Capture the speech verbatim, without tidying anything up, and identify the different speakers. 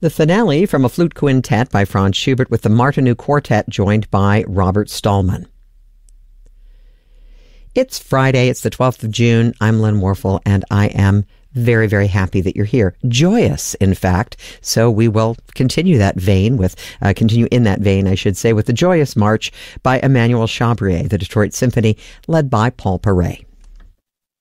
Speaker 1: The finale from a flute quintet by Franz Schubert with the Martinů Quartet joined by Robert Stallman. It's Friday, it's the twelfth of June. I'm Lynn Warfel, and I am very, very happy that you're here. Joyous, in fact. So we will continue that vein with, uh, continue in that vein, I should say, with the Joyous March by Emmanuel Chabrier, the Detroit Symphony, led by Paul Paray.